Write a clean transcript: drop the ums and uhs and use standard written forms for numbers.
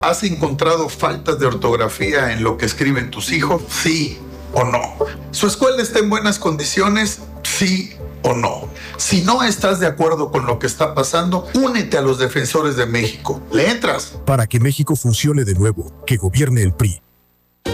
¿Has encontrado faltas de ortografía en lo que escriben tus hijos? ¿Sí o no? ¿Su escuela está en buenas condiciones? ¿Sí o no? Si no estás de acuerdo con lo que está pasando, únete a los defensores de México. ¿Le entras? Para que México funcione de nuevo, que gobierne el PRI.